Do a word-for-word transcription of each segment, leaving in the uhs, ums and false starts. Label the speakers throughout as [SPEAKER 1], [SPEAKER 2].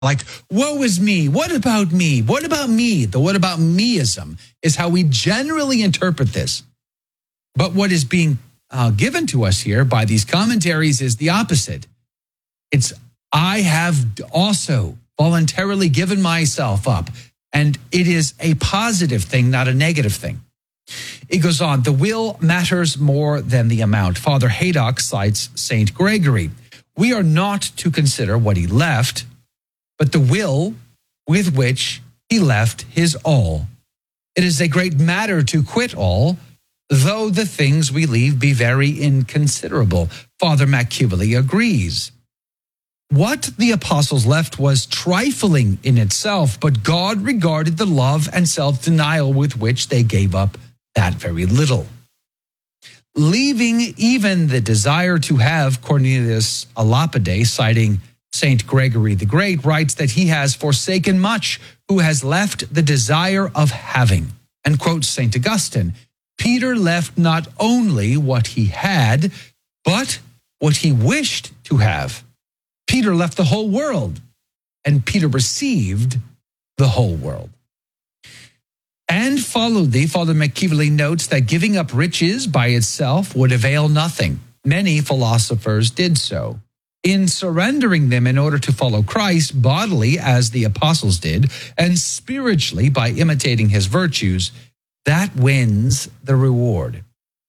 [SPEAKER 1] Like, woe is me. What about me? What about me? The what about meism is how we generally interpret this. But what is being uh, given to us here by these commentaries is the opposite. It's, I have also voluntarily given myself up. And it is a positive thing, not a negative thing. It goes on, the will matters more than the amount. Father Haydock cites Saint Gregory. We are not to consider what he left, but the will with which he left his all. It is a great matter to quit all, though the things we leave be very inconsiderable. Father McKeeverly agrees. What the apostles left was trifling in itself, but God regarded the love and self-denial with which they gave up that very little. Leaving even the desire to have, Cornelius a Lapide, citing Saint Gregory the Great, writes that he has forsaken much who has left the desire of having. And quotes Saint Augustine, Peter left not only what he had, but what he wished to have. Peter left the whole world, and Peter received the whole world. And followed Father McKeeverly notes that giving up riches by itself would avail nothing. Many philosophers did so. In surrendering them in order to follow Christ bodily, as the apostles did, and spiritually by imitating his virtues, that wins the reward.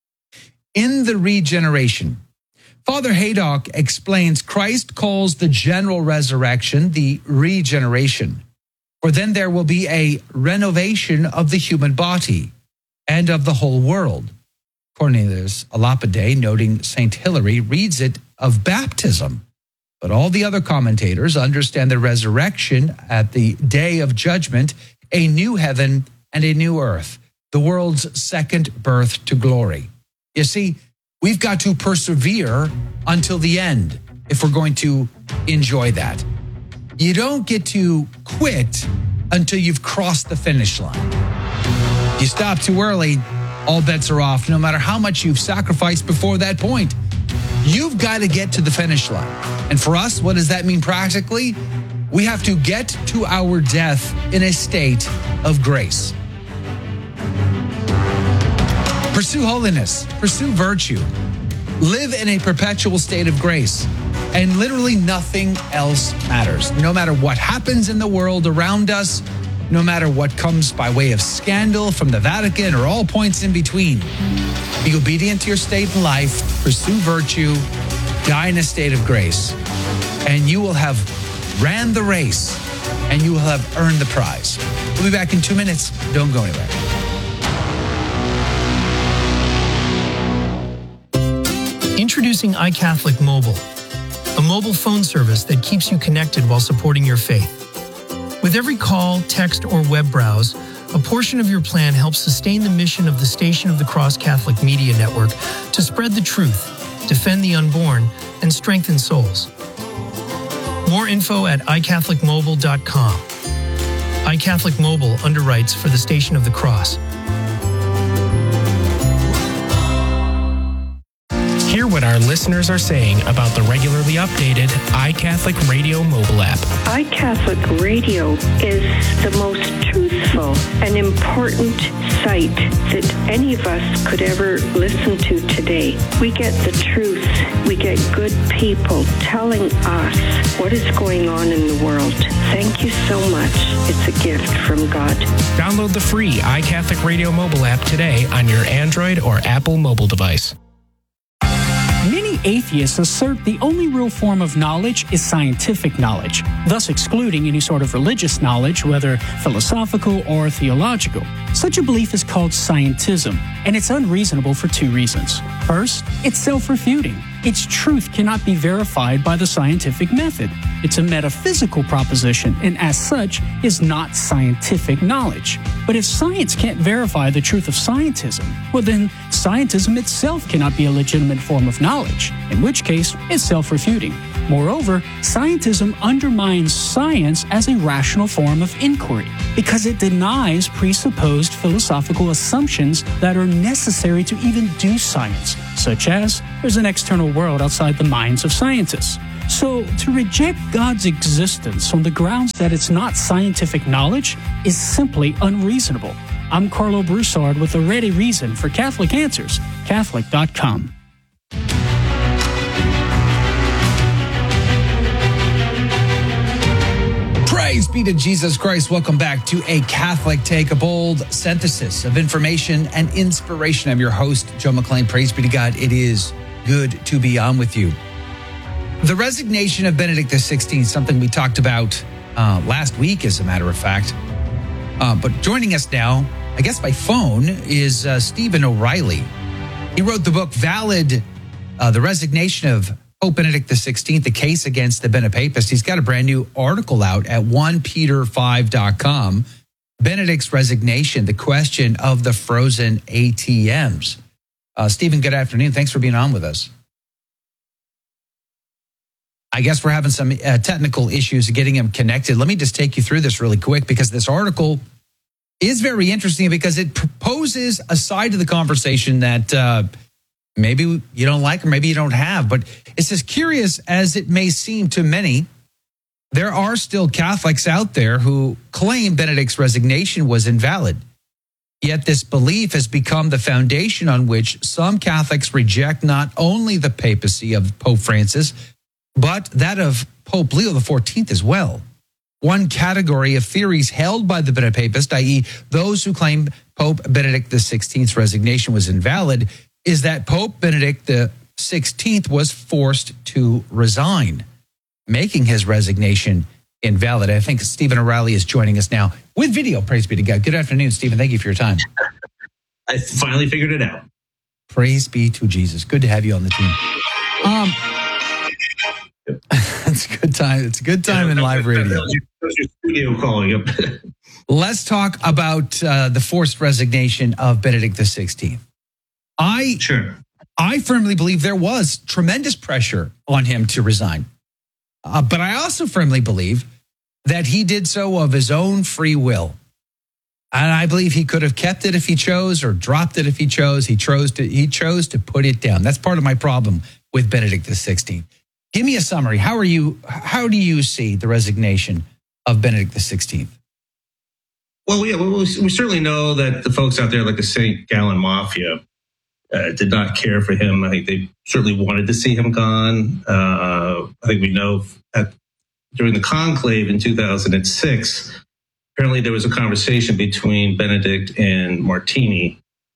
[SPEAKER 1] In the regeneration, Father Haydock explains Christ calls the general resurrection the regeneration, for then there will be a renovation of the human body and of the whole world. Cornelius a Lapide, noting Saint Hilary, reads it of baptism, but all the other commentators understand the resurrection at the day of judgment, a new heaven and a new earth, the world's second birth to glory. You see, we've got to persevere until the end if we're going to enjoy that. You don't get to quit until you've crossed the finish line. If you stop too early, all bets are off, no matter how much you've sacrificed before that point. You've got to get to the finish line. And for us, what does that mean practically? We have to get to our death in a state of grace. Pursue holiness, pursue virtue, live in a perpetual state of grace, and literally nothing else matters. No matter what happens in the world around us, no matter what comes by way of scandal from the Vatican or all points in between, be obedient to your state in life, pursue virtue, die in a state of grace, and you will have ran the race and you will have earned the prize. We'll be back in two minutes. Don't go anywhere.
[SPEAKER 2] Introducing iCatholic Mobile, a mobile phone service that keeps you connected while supporting your faith. With every call, text, or web browse, a portion of your plan helps sustain the mission of the Station of the Cross Catholic Media Network to spread the truth, defend the unborn, and strengthen souls. More info at i catholic mobile dot com. iCatholic Mobile underwrites for the Station of the Cross.
[SPEAKER 3] Hear what our listeners are saying about the regularly updated iCatholic Radio mobile app.
[SPEAKER 4] iCatholic Radio is the most truthful and important site that any of us could ever listen to today. We get the truth. We get good people telling us what is going on in the world. Thank you so much. It's a gift from God.
[SPEAKER 3] Download the free iCatholic Radio mobile app today on your Android or Apple mobile device.
[SPEAKER 5] Many atheists assert the only real form of knowledge is scientific knowledge, thus excluding any sort of religious knowledge, whether philosophical or theological. Such a belief is called scientism, and it's unreasonable for two reasons. First, it's self-refuting. Its truth cannot be verified by the scientific method. It's a metaphysical proposition, and as such, is not scientific knowledge. But if science can't verify the truth of scientism, well then, scientism itself cannot be a legitimate form of knowledge, in which case, it's self-refuting. Moreover, scientism undermines science as a rational form of inquiry because it denies presupposed philosophical assumptions that are necessary to even do science, such as there's an external world outside the minds of scientists. So, to reject God's existence on the grounds that it's not scientific knowledge is simply unreasonable. I'm Carlo Broussard with a ready reason for Catholic Answers, Catholic dot com.
[SPEAKER 1] Praise be to Jesus Christ. Welcome back to A Catholic Take, a bold synthesis of information and inspiration. I'm your host, Joe McClain. Praise be to God. It is good to be on with you. The resignation of Benedict the sixteenth, something we talked about uh, last week, as a matter of fact. Uh, but joining us now, I guess by phone, is uh, Stephen O'Reilly. He wrote the book Valid, uh, The Resignation of Pope Benedict the sixteenth, The Case Against the Benepapists. He's got a brand new article out at first peter five dot com. Benedict's resignation, the question of the frozen A T Ms. Uh, Stephen, good afternoon. Thanks for being on with us. I guess we're having some uh, technical issues getting him connected. Let me just take you through this really quick, because this article is very interesting because it proposes a side of the conversation that uh, maybe you don't like or maybe you don't have. But it's as curious as it may seem to many. There are still Catholics out there who claim Benedict's resignation was invalid. Yet this belief has become the foundation on which some Catholics reject not only the papacy of Pope Francis, but that of Pope Leo the fourteenth as well. One category of theories held by the Benepapists, that is those who claim Pope Benedict the sixteenth's resignation was invalid, is that Pope Benedict the sixteenth was forced to resign, making his resignation invalid. I think Stephen O'Reilly is joining us now with video. Praise be to God. Good afternoon, Stephen. Thank you for your time.
[SPEAKER 6] I finally figured it out.
[SPEAKER 1] Praise be to Jesus. Good to have you on the team. Um, it's a good time. It's a good time yeah, in live radio.
[SPEAKER 6] That was your studio calling up.
[SPEAKER 1] Let's talk about uh, the forced resignation of Benedict the sixteenth. I
[SPEAKER 6] sure.
[SPEAKER 1] I firmly believe there was tremendous pressure on him to resign. Uh, but I also firmly believe that he did so of his own free will. And I believe he could have kept it if he chose or dropped it if he chose. He chose to, he chose to put it down. That's part of my problem with Benedict the sixteenth. Give me a summary. How are you, how do you see the resignation of Benedict the sixteenth?
[SPEAKER 6] Well, yeah, well, we certainly know that the folks out there like the Saint Gallen Mafia uh, did not care for him. I think they certainly wanted to see him gone. Uh, I think we know at, during the conclave in two thousand six, apparently there was a conversation between Benedict and Martini.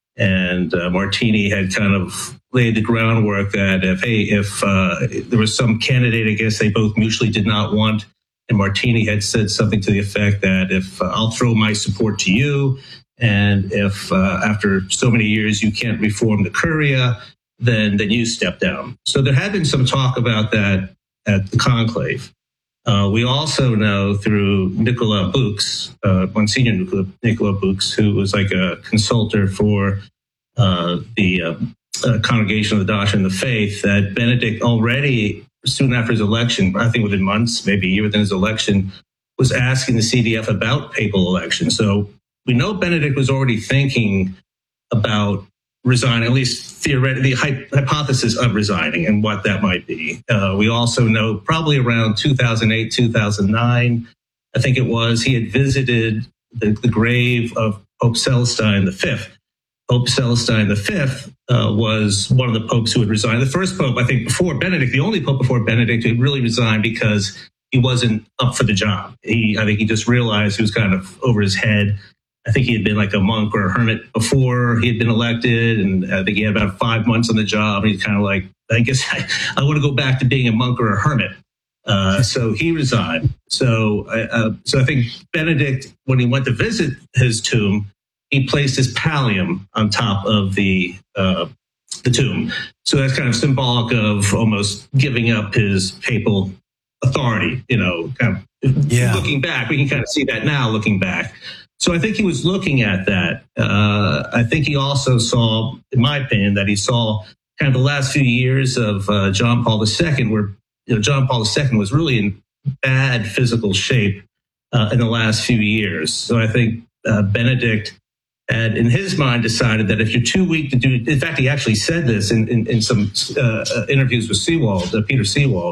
[SPEAKER 6] And uh, Martini had kind of laid the groundwork that if, hey, if uh, there was some candidate, I guess they both mutually did not want, and Martini had said something to the effect that if uh, I'll throw my support to you, and if uh, after so many years you can't reform the Curia, then then you step down. So there had been some talk about that at the conclave. Uh, we also know through Nicolas Bux, uh, Monsignor Nicolas, Nicolas Bux, who was like a consultant for uh, the uh, uh, Congregation of the Doctrine of the Faith, that Benedict already, soon after his election, I think within months, maybe a year within his election, was asking the C D F about papal election. So we know Benedict was already thinking about resigning, at least theoretically, the hypothesis of resigning and what that might be. Uh, we also know probably around two thousand eight, two thousand nine, I think it was, he had visited the, the grave of Pope Celestine the Fifth. Pope Celestine the Fifth uh, was one of the popes who had resigned. The first pope, I think, before Benedict, the only pope before Benedict who had really resigned because he wasn't up for the job. He, I think he just realized he was kind of over his head. I think he had been like a monk or a hermit before he had been elected, and I think he had about five months on the job. And he's kind of like, I guess I, I want to go back to being a monk or a hermit. Uh, so he resigned. So, uh, so I think Benedict, when he went to visit his tomb, he placed his pallium on top of the uh, the tomb. So that's kind of symbolic of almost giving up his papal authority. You know, kind of yeah. Looking back, we can kind of see that now. Looking back. So I think he was looking at that. Uh, I think he also saw, in my opinion, that he saw kind of the last few years of uh, John Paul the Second, where you know John Paul the Second was really in bad physical shape uh, in the last few years. So I think uh, Benedict had, in his mind, decided that if you're too weak to do, in fact, he actually said this in, in, in some uh, interviews with Seewald, uh, Peter Seewald,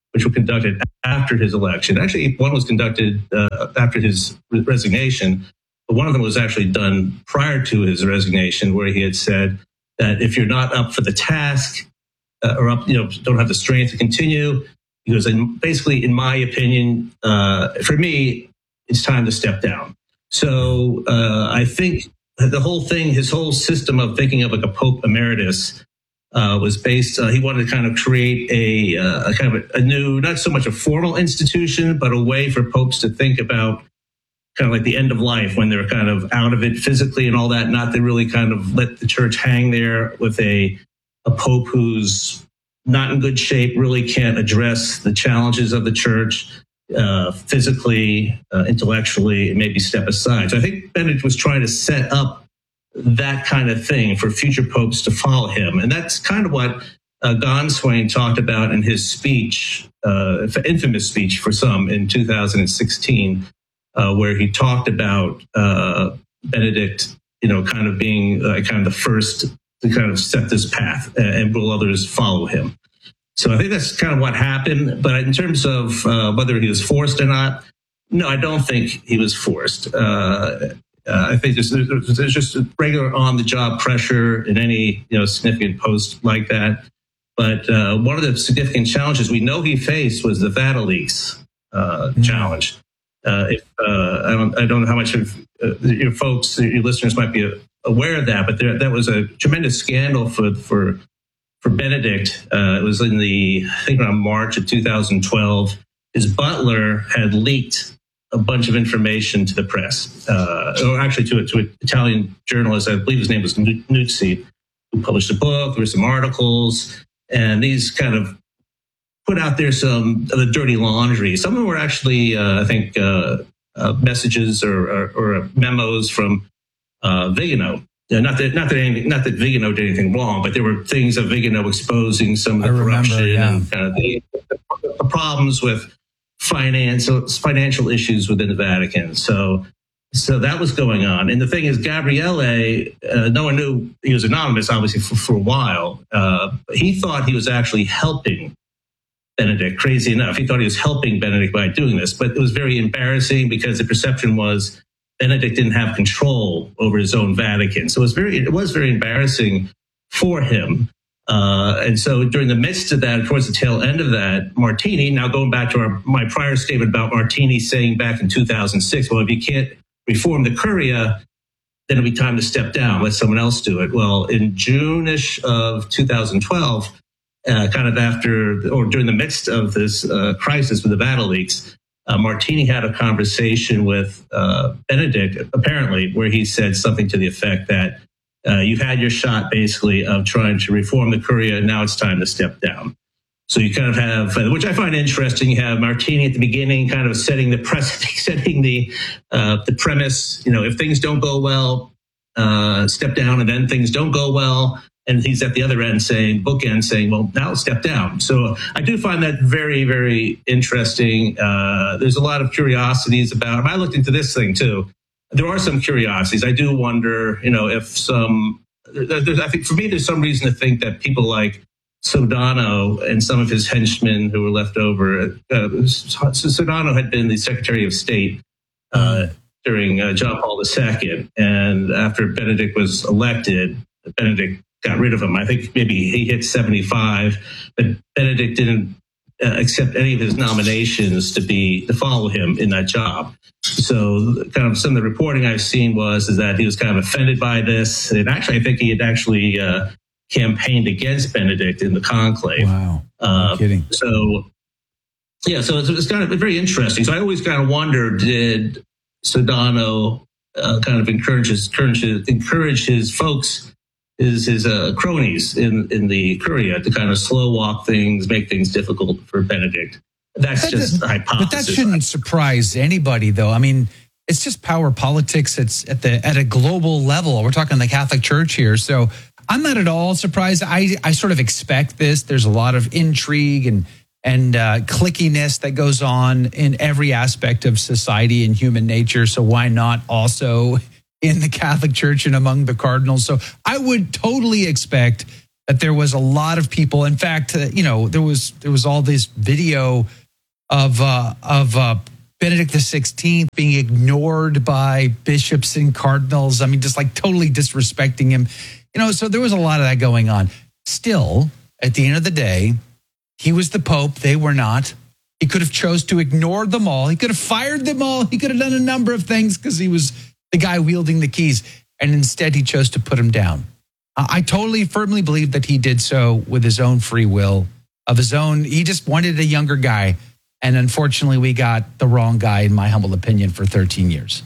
[SPEAKER 6] which were conducted after his election. Actually, one was conducted uh, after his resignation, but one of them was actually done prior to his resignation, where he had said that if you're not up for the task uh, or up, you know, don't have the strength to continue, he goes, and basically, in my opinion, uh, for me, it's time to step down. So uh, I think the whole thing, his whole system of thinking of like a Pope Emeritus, Uh, was based, uh, he wanted to kind of create a, uh, a kind of a, a new, not so much a formal institution, but a way for popes to think about kind of like the end of life when they're kind of out of it physically and all that, not to really kind of let the church hang there with a, a pope who's not in good shape, really can't address the challenges of the church uh, physically, uh, intellectually, and maybe step aside. So I think Benedict was trying to set up that kind of thing for future popes to follow him. And that's kind of what uh, Gonswain talked about in his speech, uh, infamous speech for some in two thousand sixteen, uh, where he talked about uh, Benedict, you know, kind of being uh, kind of the first to kind of set this path, and will others follow him. So I think that's kind of what happened. But in terms of uh, whether he was forced or not, no, I don't think he was forced. Uh, Uh, I think there's, there's just a regular on-the-job pressure in any you know significant post like that. But uh, one of the significant challenges we know he faced was the VatiLeaks uh, mm-hmm. challenge. Uh, if, uh, I, don't, I don't know how much of uh, your folks, your listeners might be aware of that, but there, that was a tremendous scandal for for for Benedict. Uh, it was in the I think around March of two thousand twelve. His butler had leaked a bunch of information to the press, uh, or actually to, to an Italian journalist, I believe his name was Nuzzi, who published a book. There were some articles, and these kind of put out there some of the dirty laundry. Some of them were actually, uh, I think, uh, uh, messages or, or, or memos from uh, Vigano. Yeah, not that, not that, anything, not that Vigano did anything wrong, but there were things of Vigano exposing some of the I corruption remember, yeah. and kind of the, the problems with financial financial issues within the Vatican. So, so that was going on. And the thing is, Gabriele, uh, no one knew he was anonymous, obviously, for, for a while. Uh, he thought he was actually helping Benedict. Crazy enough, he thought he was helping Benedict by doing this. But it was very embarrassing because the perception was Benedict didn't have control over his own Vatican. So it was very, it was very embarrassing for him. Uh, and so during the midst of that, towards the tail end of that, Martini, now going back to our, my prior statement about Martini saying back in two thousand six, well, if you can't reform the Curia, then it'll be time to step down, let someone else do it. Well, in June-ish of two thousand twelve, uh, kind of after, or during the midst of this uh, crisis with the VatiLeaks, uh, Martini had a conversation with uh, Benedict, apparently, where he said something to the effect that Uh, you've had your shot, basically, of trying to reform the Curia, and now it's time to step down. So you kind of have, which I find interesting, you have Martini at the beginning kind of setting the precedent, setting the uh, the premise, you know, if things don't go well, uh, step down, and then things don't go well. And he's at the other end saying, bookend saying, well, now step down. So I do find that very, very interesting. Uh, there's a lot of curiosities about him. I looked into this thing, too. There are some curiosities. I do wonder, you know, if some, I think for me, there's some reason to think that people like Sodano and some of his henchmen who were left over, uh, Sodano had been the Secretary of State uh, during uh, John Paul the Second. And after Benedict was elected, Benedict got rid of him. I think maybe he hit seventy-five, but Benedict didn't uh, accept any of his nominations to be, to follow him in that job. So kind of some of the reporting I've seen was is that he was kind of offended by this. And actually, I think he had actually uh, campaigned against Benedict in the conclave.
[SPEAKER 1] Wow.
[SPEAKER 6] Uh,
[SPEAKER 1] no kidding.
[SPEAKER 6] So, yeah, so it's, it's kind of very interesting. So I always kind of wonder, did Sodano uh, kind of encourage his, encourage his, encourage his folks, his, his uh, cronies in, in the Curia to kind of slow walk things, make things difficult for Benedict? That's
[SPEAKER 1] that
[SPEAKER 6] just a hypothesis.
[SPEAKER 1] But that shouldn't surprise anybody, though. I mean, it's just power politics. It's at the at a global level. We're talking the Catholic Church here. So I'm not at all surprised. I, I sort of expect this. There's a lot of intrigue and, and uh, clickiness that goes on in every aspect of society and human nature. So why not also in the Catholic Church and among the cardinals? So I would totally expect that there was a lot of people. In fact, uh, you know, there was there was all this video of uh, of uh, Benedict the sixteenth being ignored by bishops and cardinals. I mean, just like totally disrespecting him. You know, so there was a lot of that going on. Still, at the end of the day, he was the Pope. They were not. He could have chose to ignore them all. He could have fired them all. He could have done a number of things because he was the guy wielding the keys. And instead, he chose to put him down. I totally firmly believe that he did so with his own free will, of his own. He just wanted a younger guy. And unfortunately, we got the wrong guy, in my humble opinion, for thirteen years.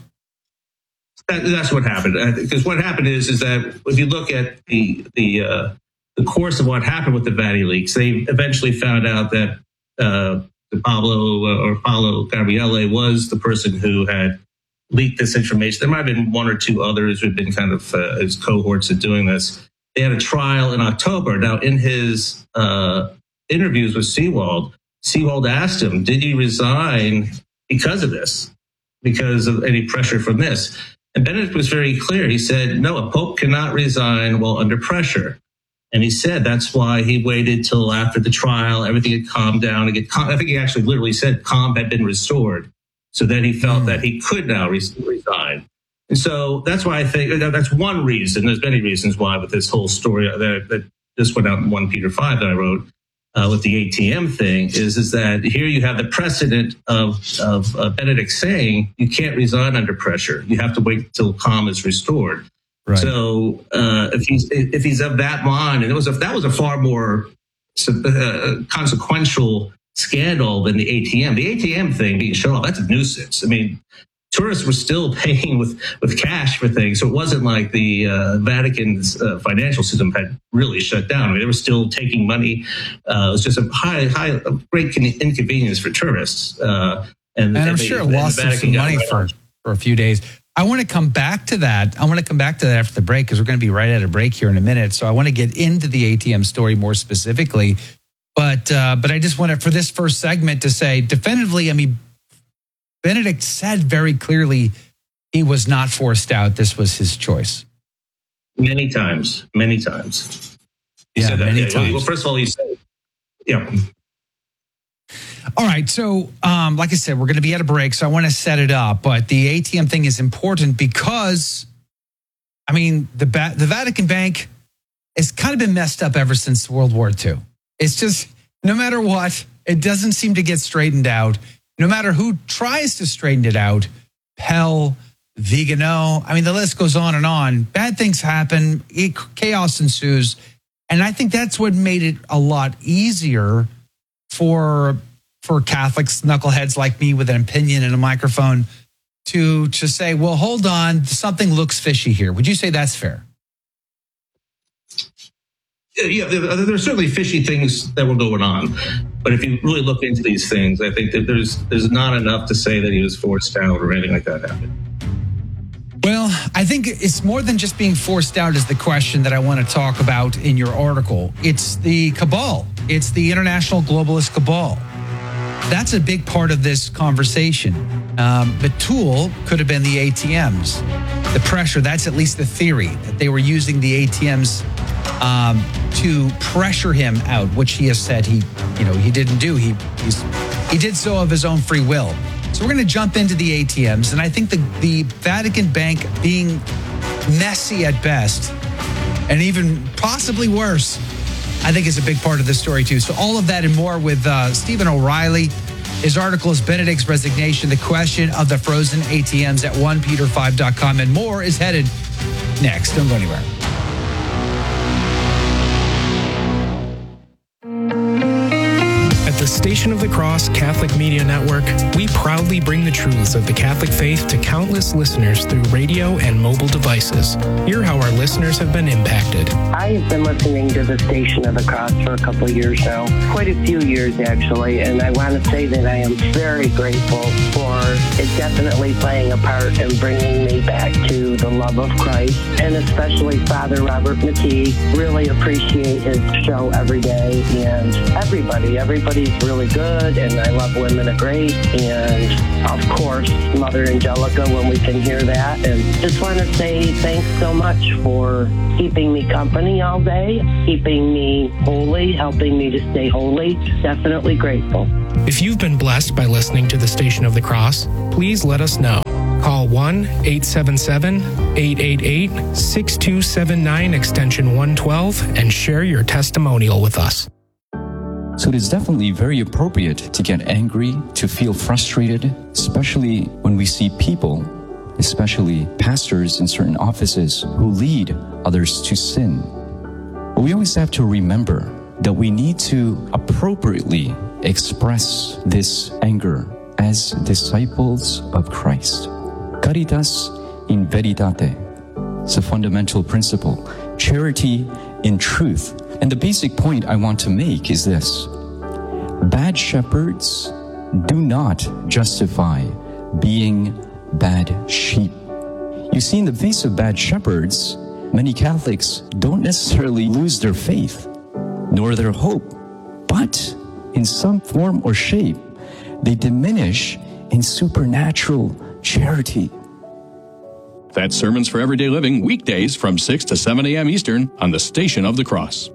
[SPEAKER 6] That, that's what happened. Because what happened is, is that if you look at the the uh, the course of what happened with the Vatican leaks, they eventually found out that uh, Pablo uh, or Paolo Gabriele was the person who had leaked this information. There might have been one or two others who had been kind of uh, his cohorts of doing this. They had a trial in October. Now, in his uh, interviews with Seewald, Seewald asked him, did he resign because of this, because of any pressure from this? And Benedict was very clear. He said, no, a pope cannot resign while under pressure. And he said that's why he waited till after the trial, everything had calmed down. And get calm. I think he actually literally said calm had been restored. So then he felt mm. that he could now res- resign. And so that's why I think that's one reason. There's many reasons why with this whole story that, that this went out in First Peter five that I wrote uh, with the A T M thing is, is that here you have the precedent of, of uh, Benedict saying you can't resign under pressure. You have to wait till calm is restored. Right. So uh, if he's if he's of that mind, and it was a, that was a far more uh, consequential scandal than the A T M. The A T M thing being shown off, that's a nuisance. I mean, tourists were still paying with, with cash for things, so it wasn't like the uh, Vatican's uh, financial system had really shut down. I mean, they were still taking money. Uh, it was just a high, high, a great inconvenience for tourists. Uh, and,
[SPEAKER 1] and I'm and sure it lost them some money right for, for a few days. I want to come back to that. I want to come back to that after the break because we're going to be right at a break here in a minute. So I want to get into the A T M story more specifically. But uh, but I just want to, for this first segment, to say definitively, I mean, Benedict said very clearly he was not forced out. This was his choice.
[SPEAKER 6] Many times, many times. He
[SPEAKER 1] yeah,
[SPEAKER 6] said that.
[SPEAKER 1] many times.
[SPEAKER 6] Well, first of all, he said, yeah.
[SPEAKER 1] All right. So, um, like I said, we're going to be at a break, so I want to set it up. But the A T M thing is important because, I mean, the ba- the Vatican Bank has kind of been messed up ever since World War Two. It's just, no matter what, it doesn't seem to get straightened out. No matter who tries to straighten it out, Pell, Vigano, I mean, the list goes on and on. Bad things happen, chaos ensues. And I think that's what made it a lot easier for for Catholics, knuckleheads like me with an opinion and a microphone to, to say, well, hold on, something looks fishy here. Would you say that's fair?
[SPEAKER 6] Yeah, there are certainly fishy things that were going on. But if you really look into these things, I think that there's there's not enough to say that he was forced out or anything like that happened.
[SPEAKER 1] Well, I think it's more than just being forced out is the question that I want to talk about in your article. It's the cabal. It's the international globalist cabal. That's a big part of this conversation. Um, the tool could have been the A T Ms. The pressure, that's at least the theory, that they were using the A T Ms um, to pressure him out, which he has said he, you know, he didn't do. He he's, he did so of his own free will. So we're going to jump into the A T Ms. And I think the, the Vatican Bank being messy at best, and even possibly worse, I think is a big part of this story too. So all of that and more with uh, Stephen O'Reilly. His article is Benedict's Resignation, the question of the frozen A T Ms at one peter five dot com. And more is headed next. Don't go anywhere.
[SPEAKER 3] At the Station of the Cross Catholic Media Network, we proudly bring the truths of the Catholic faith to countless listeners through radio and mobile devices. Hear how our listeners have been impacted.
[SPEAKER 7] I've been listening to the Station of the Cross for a couple of years now, quite a few years actually, and I want to say that I am very grateful for it definitely playing a part in bringing me back to the love of Christ, and especially Father Robert McKee. Really appreciate his show every day, and everybody, everybody's is really good, and I love Women of Grace, and of course, Mother Angelica when we can hear that. And just want to say thanks so much for keeping me company all day, keeping me holy, helping me to stay holy. Definitely grateful.
[SPEAKER 3] If you've been blessed by listening to the Station of the Cross, please let us know. Call one eight seven seven, eight eight eight, six two seven nine extension one twelve and share your testimonial with us.
[SPEAKER 8] So it is definitely very appropriate to get angry, to feel frustrated, especially when we see people, especially pastors in certain offices, who lead others to sin. But we always have to remember that we need to appropriately express this anger as disciples of Christ. Caritas in veritate. It's a fundamental principle. Charity in truth. And the basic point I want to make is this. Bad shepherds do not justify being bad sheep. You see, in the face of bad shepherds, many Catholics don't necessarily lose their faith, nor their hope, but in some form or shape, they diminish in supernatural charity.
[SPEAKER 9] That's Sermons for Everyday Living, weekdays from six to seven a.m. Eastern on the Station of the Cross.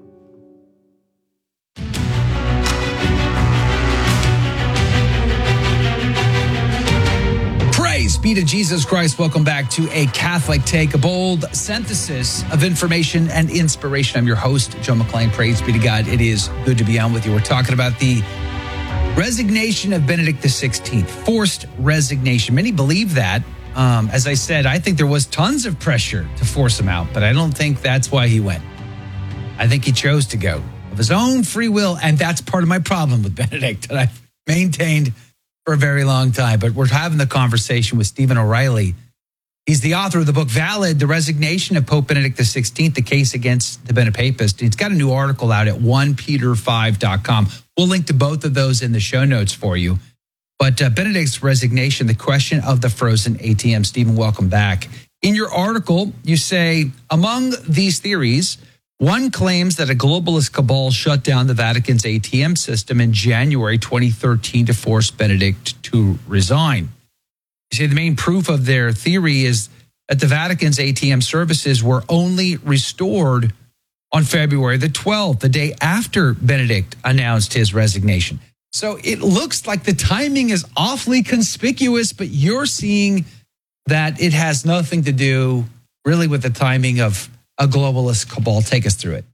[SPEAKER 1] Praise be to Jesus Christ. Welcome back to A Catholic Take, a bold synthesis of information and inspiration. I'm your host, Joe McLean. Praise be to God. It is good to be on with you. We're talking about the resignation of Benedict the sixteenth, forced resignation. Many believe that. Um, as I said, I think there was tons of pressure to force him out, but I don't think that's why he went. I think he chose to go of his own free will, and that's part of my problem with Benedict that I've maintained for a very long time. But we're having the conversation with Stephen O'Reilly. He's the author of the book Valid, The Resignation of Pope Benedict the sixteenth, The Case Against the Benepapist. He's got a new article out at one peter five dot com. We'll link to both of those in the show notes for you. But uh, Benedict's resignation, the question of the frozen A T M. Stephen, welcome back. In your article, you say, among these theories, one claims that a globalist cabal shut down the Vatican's A T M system in January twenty thirteen to force Benedict to resign. You say the main proof of their theory is that the Vatican's A T M services were only restored on February the twelfth, the day after Benedict announced his resignation. So it looks like the timing is awfully conspicuous, but you're seeing that it has nothing to do really with the timing of a globalist cabal. Take us through it.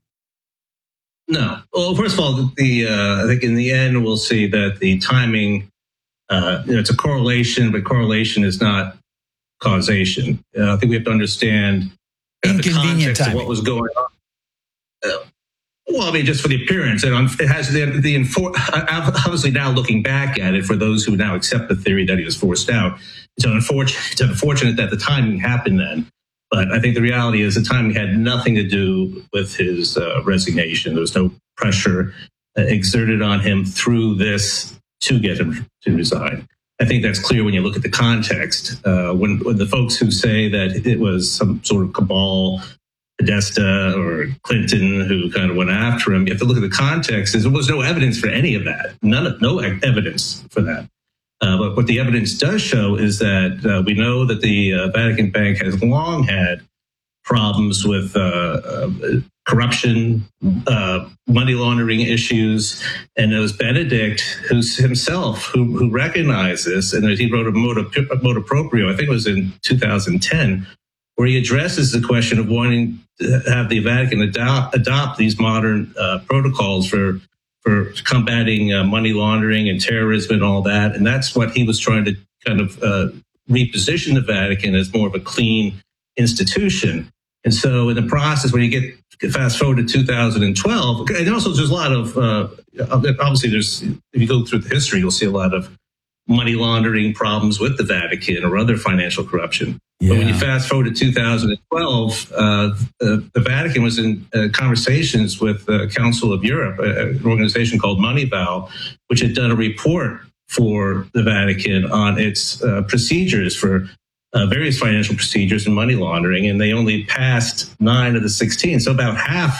[SPEAKER 6] No. Well, first of all, the uh, I think in the end we'll see that the timing, uh, you know, it's a correlation, but correlation is not causation. Uh, I think we have to understand uh, the context timing of what was going on. Uh, Well, I mean, just for the appearance, and it has the, the infor- obviously now looking back at it, for those who now accept the theory that he was forced out, it's unfortunate, it's unfortunate that the timing happened then. But I think the reality is the timing had nothing to do with his uh, resignation. There was no pressure uh, exerted on him through this to get him to resign. I think that's clear when you look at the context. Uh, when, when the folks who say that it was some sort of cabal, Podesta or Clinton, who kind of went after him, you have to look at the context. There was no evidence for any of that. None of, no evidence for that. Uh, but what the evidence does show is that uh, we know that the uh, Vatican Bank has long had problems with uh, uh, corruption, uh, money laundering issues, and it was Benedict who's himself who, who recognized this, and he wrote a motu, motu proprio, I think it was in two thousand ten, where he addresses the question of wanting to have the Vatican adopt, adopt these modern uh, protocols for for combating uh, money laundering and terrorism and all that. And that's what he was trying to kind of uh, reposition the Vatican as more of a clean institution. And so in the process, when you get fast forward to two thousand twelve, and also there's a lot of, uh, obviously there's, if you go through the history, you'll see a lot of money laundering problems with the Vatican or other financial corruption. Yeah. But when you fast forward to two thousand twelve, uh, the, the Vatican was in uh, conversations with the Council of Europe, uh, an organization called Moneyval, which had done a report for the Vatican on its uh, procedures for uh, various financial procedures and money laundering, and they only passed nine of the sixteen. So about half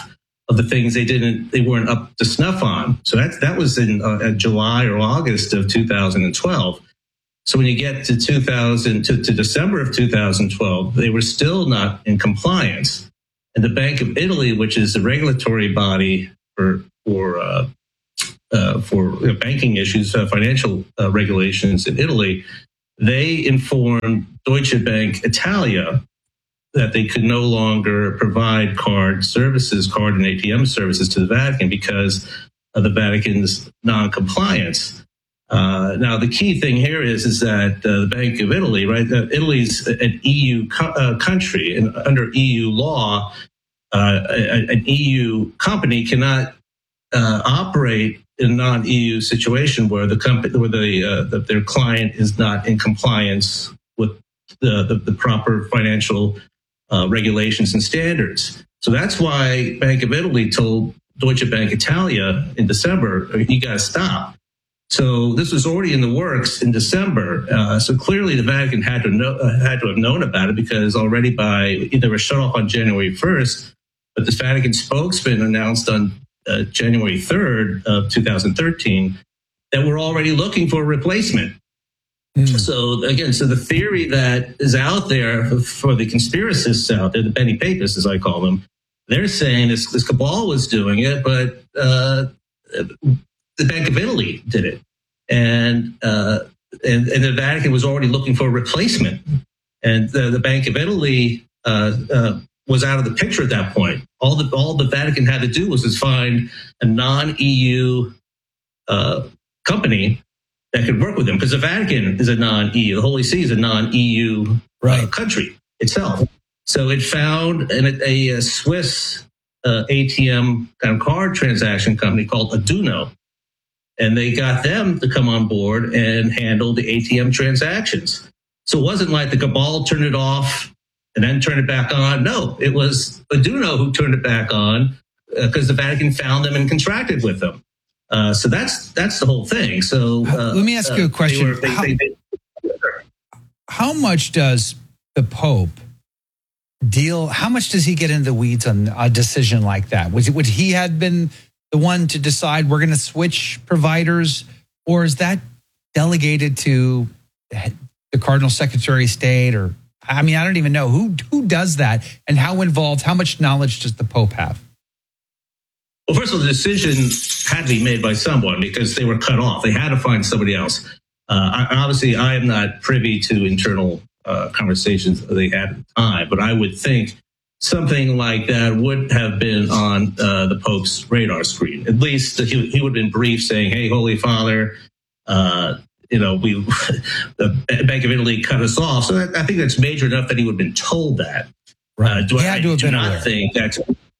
[SPEAKER 6] of the things they didn't, they weren't up to snuff on. So that that was in uh, July or August of two thousand twelve. So when you get to two thousand to, to December of two thousand twelve, they were still not in compliance. And the Bank of Italy, which is the regulatory body for for uh, uh, for you know, banking issues, uh, financial uh, regulations in Italy, they informed Deutsche Bank Italia that they could no longer provide card services, card and A T M services to the Vatican because of the Vatican's non-compliance. Uh, now, the key thing here is, is that uh, the Bank of Italy, right? Uh, Italy's an E U co- uh, country, and under E U law, uh, a, an E U company cannot uh, operate in a non-E U situation where the company, where the, uh, the their client is not in compliance with the the, the proper financial uh, regulations and standards. So that's why Bank of Italy told Deutsche Bank Italia in December, you got to stop. So this was already in the works in December. Uh, so clearly the Vatican had to know, uh, had to have known about it because already by, they were shut off on January first, but the Vatican spokesman announced on uh, January third of two thousand thirteen that we're already looking for a replacement. Mm. So again, so the theory that is out there for the conspiracists out there, the Benny Papists, as I call them, they're saying this, this cabal was doing it, but uh, the Bank of Italy did it. And, uh, and and the Vatican was already looking for a replacement. And the, the Bank of Italy uh, uh, was out of the picture at that point. All the all the Vatican had to do was just find a non-E U uh, company that could work with them, because the Vatican is a non-E U. The Holy See is a non-E U right. uh, country itself. So it found an, a, a Swiss uh, A T M kind of card transaction company called Aduno. And they got them to come on board and handle the A T M transactions. So it wasn't like the cabal turned it off and then turned it back on. No, it was Aduno who turned it back on because uh, the Vatican found them and contracted with them. Uh, so that's that's the whole thing. So uh,
[SPEAKER 1] let me ask you a question. Were, they, how, they, they, how much does the Pope deal? How much does he get in the weeds on a decision like that? Was it, would he have been the one to decide we're going to switch providers, or is that delegated to the Cardinal Secretary of State? Or, I mean, I don't even know who who does that, and how involved, how much knowledge does the Pope have?
[SPEAKER 6] Well, first of all, the decision had to be made by someone because they were cut off. They had to find somebody else. Uh, I, obviously, I am not privy to internal uh, conversations they had at the time, but I would think something like that would have been on uh, the Pope's radar screen. At least he, he would have been briefed saying, hey, Holy Father, uh, you know, we the Bank of Italy cut us off. So that, I think that's major enough that he would have been told that.
[SPEAKER 1] Right.
[SPEAKER 6] Uh, do
[SPEAKER 1] he
[SPEAKER 6] I,
[SPEAKER 1] had to have
[SPEAKER 6] do
[SPEAKER 1] been
[SPEAKER 6] not
[SPEAKER 1] aware.
[SPEAKER 6] think that's...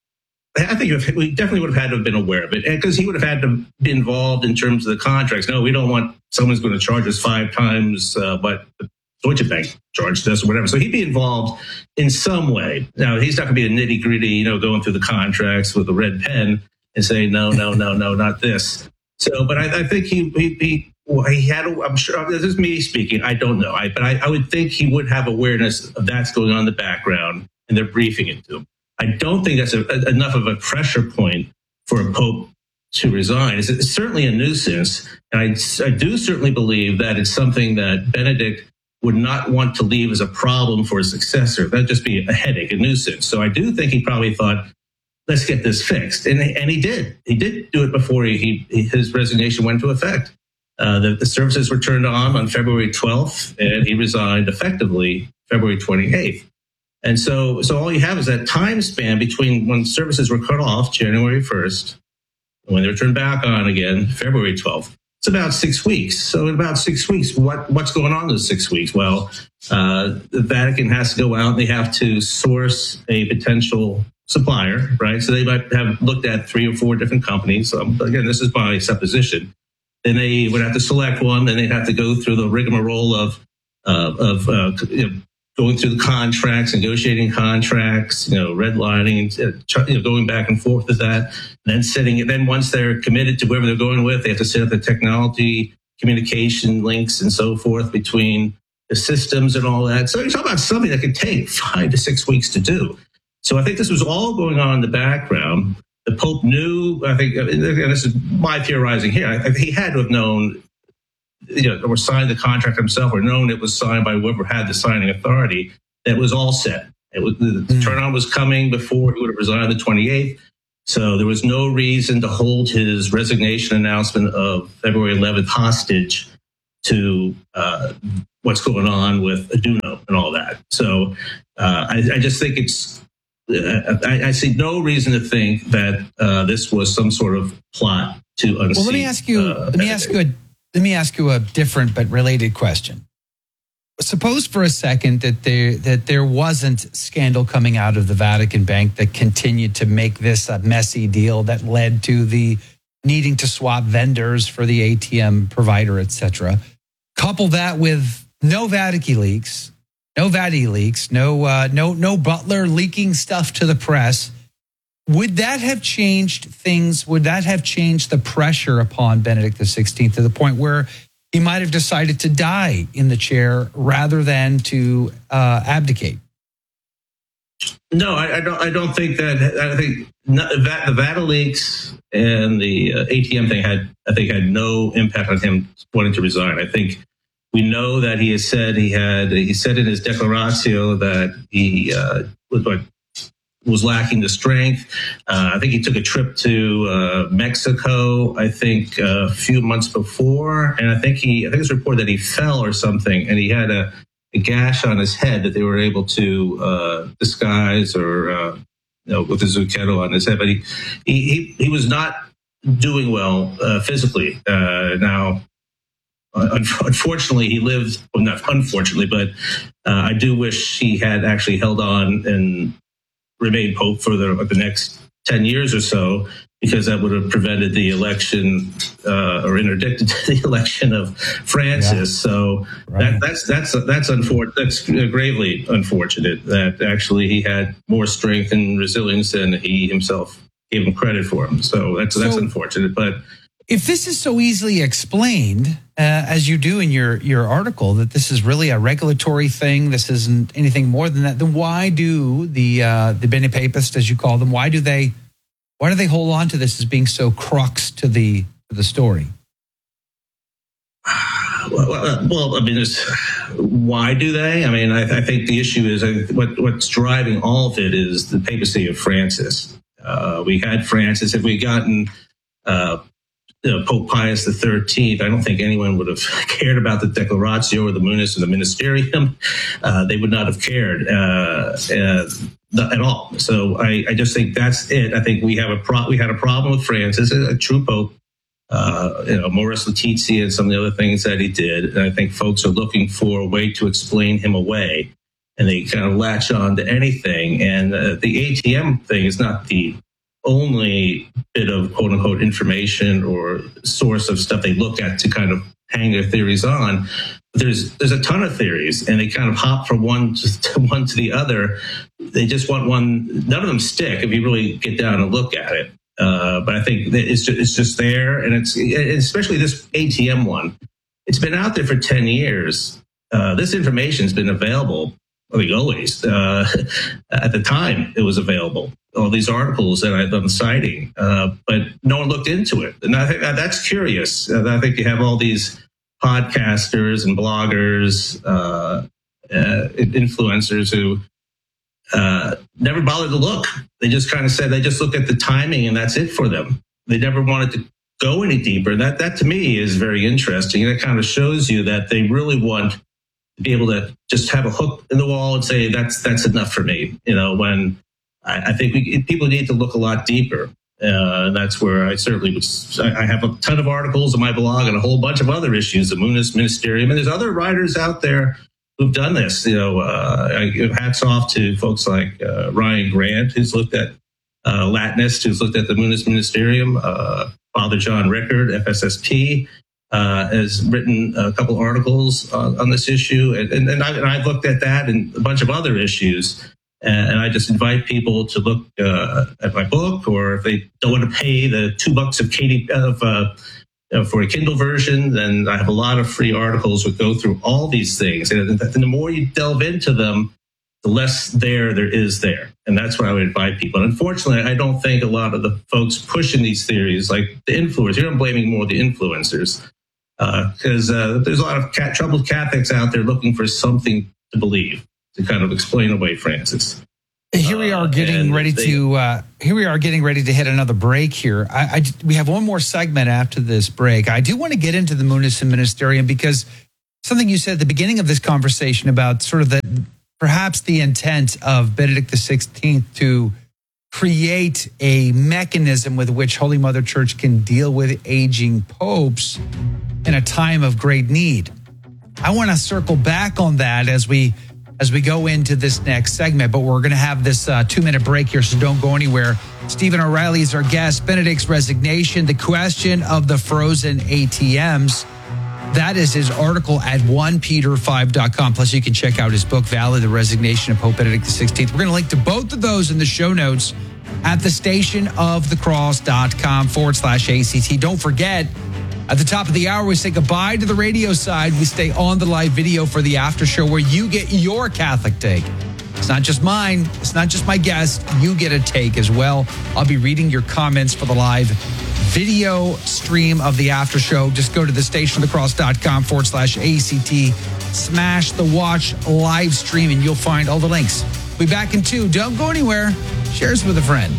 [SPEAKER 6] I think we definitely would have had to have been aware of it, because he would have had to be involved in terms of the contracts. No, we don't want someone's going to charge us five times uh, what Deutsche Bank charged us or whatever. So he'd be involved in some way. Now, he's not going to be a nitty gritty, you know, going through the contracts with a red pen and saying, no, no, no, no, not this. So, but I, I think he, he, he, well, he had, a, I'm sure, this is me speaking, I don't know. I, but I, I would think he would have awareness of that's going on in the background, and they're briefing it to him. I don't think that's a, a, enough of a pressure point for a pope to resign. It's, it's certainly a nuisance. And I, I do certainly believe that it's something that Benedict would not want to leave as a problem for his successor. That'd just be a headache, a nuisance. So I do think he probably thought, let's get this fixed. And, and he did. He did do it before he, he his resignation went into effect. Uh, the, the services were turned on on February twelfth, and he resigned effectively February twenty-eighth. And so, so all you have is that time span between when services were cut off, January first, and when they were turned back on again, February twelfth. It's about six weeks. So in about six weeks, what, what's going on in those six weeks? Well, uh, the Vatican has to go out and they have to source a potential supplier, right? So they might have looked at three or four different companies. Um, again, this is my supposition. Then they would have to select one. Then they'd have to go through the rigmarole of, uh, of uh, you know, going through the contracts, negotiating contracts, you know, redlining, uh, you know, going back and forth with that, and then setting it. Then once they're committed to whoever they're going with, they have to set up the technology, communication links, and so forth between the systems and all that. So you're talking about something that could take five to six weeks to do. So I think this was all going on in the background. The the Pope knew, I think, and this is my theorizing here, I think he had to have known, you know, or signed the contract himself, or known it was signed by whoever had the signing authority, that it was all set. It was, the mm. turn-on was coming before he would have resigned on the twenty-eighth. So there was no reason to hold his resignation announcement of February eleventh hostage to uh, what's going on with Aduno and all that. So uh, I, I just think it's, uh, I, I see no reason to think that uh, this was some sort of plot to unseat.
[SPEAKER 1] Well, let me ask you, uh, let me ask you, a, let me ask you a different but related question. Suppose for a second that there that there wasn't scandal coming out of the Vatican Bank that continued to make this a messy deal that led to the needing to swap vendors for the A T M provider, et cetera. Couple that with no Vatican leaks, no Vati leaks, no uh, no no Butler leaking stuff to the press. Would that have changed things? Would that have changed the pressure upon Benedict the sixteenth to the point where he might have decided to die in the chair rather than to uh, abdicate?
[SPEAKER 6] No, I, I don't. I don't think that. I think not, the Vata leaks and the uh, A T M thing had, I think, had no impact on him wanting to resign. I think we know that he has said he had. He said in his declaratio that he uh, was like. was lacking the strength. Uh, I think he took a trip to uh, Mexico, I think uh, a few months before. And I think he, I think it's reported that he fell or something, and he had a, a gash on his head that they were able to uh, disguise or, uh, you know, with a zucchetto on his head. But he, he, he, he was not doing well uh, physically. Uh, now, unfortunately, he lived, well, not unfortunately, but uh, I do wish he had actually held on and remain Pope for the, the next ten years or so, because that would have prevented the election uh, or interdicted the election of Francis. Yeah. So right. that, that's that's that's unfortunate. That's gravely unfortunate that actually he had more strength and resilience than he himself gave him credit for. Him. So that's so, that's unfortunate. But
[SPEAKER 1] if this is so easily explained, uh, as you do in your, your article, that this is really a regulatory thing, this isn't anything more than that, then why do the uh, the Bene Papists, as you call them, why do they why do they hold on to this as being so crux to the to the story?
[SPEAKER 6] Well, well, I mean, there's, why do they? I mean, I, I think the issue is I, what what's driving all of it is the papacy of Francis. Uh, we had Francis. If we'd gotten uh, You know, Pope Pius the thirteenth, I don't think anyone would have cared about the Declaratio or the Munus or the Ministerium. Uh, they would not have cared uh, uh, at all. So I, I just think that's it. I think we have a pro- we had a problem with Francis, a, a true Pope, uh, you know, Amoris Laetitia and some of the other things that he did. And I think folks are looking for a way to explain him away, and they kind of latch on to anything. And uh, the A T M thing is not the only bit of quote unquote information or source of stuff they look at to kind of hang their theories on. But there's there's a ton of theories, and they kind of hop from one to one to the other. They just want one. None of them stick if you really get down and look at it. Uh, but I think that it's just, it's just there, and it's especially this A T M one. It's been out there for ten years. Uh, this information has been available. I think always. Uh, at the time, it was available. All these articles that I've been citing, uh, but no one looked into it. And I think that's curious. Uh, I think you have all these podcasters and bloggers, uh, uh, influencers who uh, never bothered to look. They just kind of said they just look at the timing and that's it for them. They never wanted to go any deeper. That, that to me is very interesting. That kind of shows you that they really want to be able to just have a hook in the wall and say, that's, that's enough for me. You know, when I think we, people need to look a lot deeper. Uh, and that's where I certainly would. I have a ton of articles on my blog and a whole bunch of other issues, the Munus Ministerium. And there's other writers out there who've done this. You know, uh, I give hats off to folks like uh, Ryan Grant, who's looked at uh, Latinist, who's looked at the Munus Ministerium. Uh, Father John Rickard, F S S P, uh, has written a couple articles uh, on this issue. And, and, and, I, and I've looked at that and a bunch of other issues. And I just invite people to look uh, at my book, or if they don't want to pay the two bucks of Katie of uh, for a Kindle version, then I have a lot of free articles that go through all these things. And the more you delve into them, the less there there is there. And that's what I would invite people. And unfortunately, I don't think a lot of the folks pushing these theories, like the influencers, here I'm blaming more the influencers, because uh, uh, there's a lot of cat, troubled Catholics out there looking for something to believe, to kind of explain away Francis.
[SPEAKER 1] Here we are getting uh, ready they, to uh, here we are getting ready to hit another break here. I, I, we have one more segment after this break. I do want to get into the Mundus and Ministerium because something you said at the beginning of this conversation about sort of the perhaps the intent of Benedict the sixteenth to create a mechanism with which Holy Mother Church can deal with aging popes in a time of great need. I want to circle back on that as we as we go into this next segment, but we're going to have this uh, two-minute break here, so don't go anywhere. Stephen O'Reilly is our guest. Benedict's resignation, the question of the frozen A T Ms. That is his article at one peter five dot com. Plus, you can check out his book, Valid, The Resignation of Pope Benedict the sixteenth. We're going to link to both of those in the show notes at the stationofthecross.com forward slash ACT. Don't forget, at the top of the hour, we say goodbye to the radio side. We stay on the live video for the after show where you get your Catholic take. It's not just mine. It's not just my guest. You get a take as well. I'll be reading your comments for the live video stream of the after show. Just go to the stationofthecross.com forward slash ACT. Smash the watch live stream and you'll find all the links. We'll be back in two. Don't go anywhere. Share us with a friend.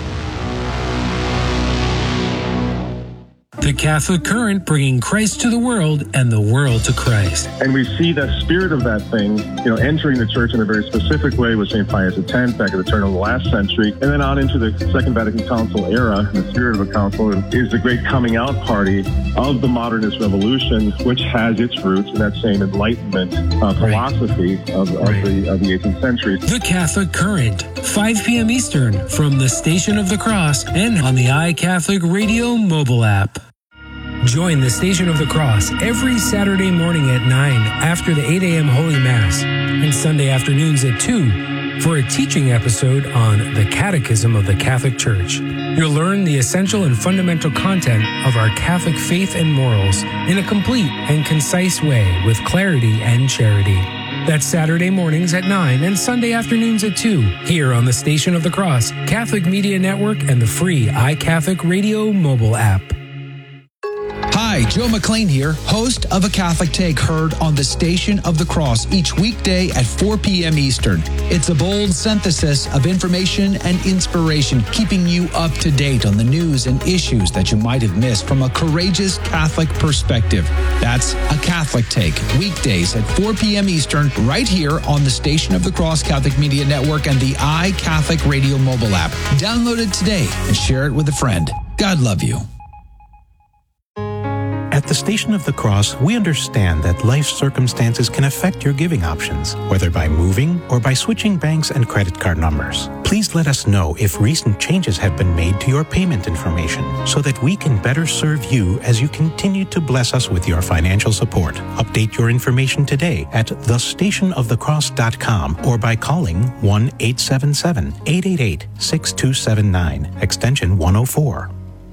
[SPEAKER 10] The Catholic Current, bringing Christ to the world and the world to Christ.
[SPEAKER 11] And we see the spirit of that thing, you know, entering the church in a very specific way with Saint Pius X back at the turn of the last century, and then on into the Second Vatican Council era. And the spirit of the council is the great coming out party of the modernist revolution, which has its roots in that same Enlightenment uh, philosophy of, of, right. the, of the eighteenth century.
[SPEAKER 10] The Catholic Current, five p.m. Eastern, from the Station of the Cross and on the iCatholic Radio mobile app. Join the Station of the Cross every Saturday morning at nine after the eight a.m. Holy Mass and Sunday afternoons at two for a teaching episode on the Catechism of the Catholic Church. You'll learn the essential and fundamental content of our Catholic faith and morals in a complete and concise way with clarity and charity. That's Saturday mornings at nine and Sunday afternoons at two here on the Station of the Cross, Catholic Media Network, and the free iCatholic Radio mobile app.
[SPEAKER 1] Hi, Joe McLean here, host of A Catholic Take, heard on the Station of the Cross each weekday at four p.m. Eastern. It's a bold synthesis of information and inspiration, keeping you up to date on the news and issues that you might have missed from a courageous Catholic perspective. That's A Catholic Take, weekdays at four p.m. Eastern, right here on the Station of the Cross Catholic Media Network and the iCatholic Radio mobile app. Download it today and share it with a friend. God love you.
[SPEAKER 12] At the Station of the Cross, we understand that life circumstances can affect your giving options, whether by moving or by switching banks and credit card numbers. Please let us know if recent changes have been made to your payment information so that we can better serve you as you continue to bless us with your financial support. Update your information today at the station of the cross dot com or by calling one eight seven seven, eight eight eight, six two seven nine, extension one oh four.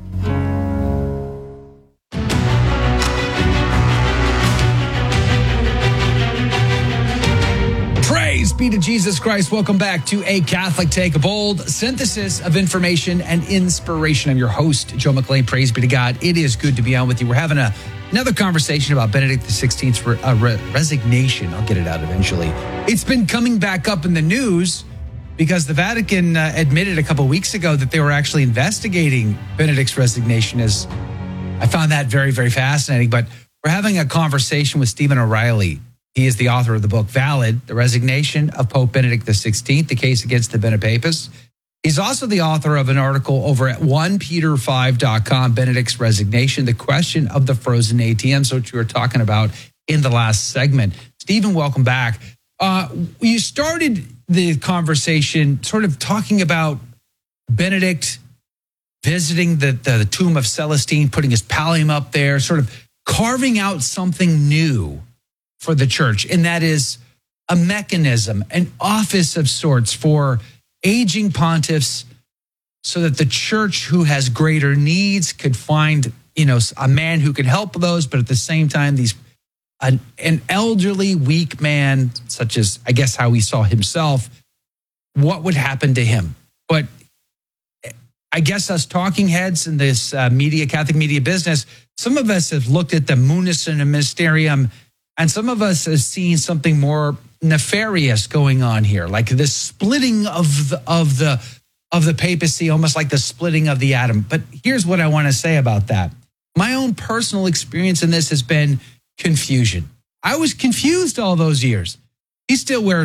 [SPEAKER 1] Praise be to Jesus Christ. Welcome back to A Catholic Take, a bold synthesis of information and inspiration. I'm your host, Joe McLean. Praise be to God. It is good to be on with you. We're having a, another conversation about Benedict the sixteenth's re, uh, re, resignation. I'll get it out eventually. It's been coming back up in the news because the Vatican uh, admitted a couple of weeks ago that they were actually investigating Benedict's resignation. As I found that very, very fascinating. But we're having a conversation with Stephen O'Reilly. He is the author of the book, Valid, The Resignation of Pope Benedict the sixteenth, the case against the Benepapists. He's also the author of an article over at one peter five dot com, Benedict's Resignation, the question of the frozen A T Ms, which we were talking about in the last segment. Stephen, welcome back. Uh, you started the conversation sort of talking about Benedict visiting the, the, the tomb of Celestine, putting his pallium up there, sort of carving out something new for the church, and that is a mechanism, an office of sorts for aging pontiffs so that the church who has greater needs could find, you know, a man who could help those, but at the same time, these an, an elderly, weak man, such as I guess how he saw himself, what would happen to him? But I guess us talking heads in this uh, media, Catholic media business, some of us have looked at the Munus and the Mysterium, and some of us have seen something more nefarious going on here, like this splitting of the, of the of the papacy, almost like the splitting of the atom. But here's what I want to say about that. My own personal experience in this has been confusion. I was confused all those years. He still wears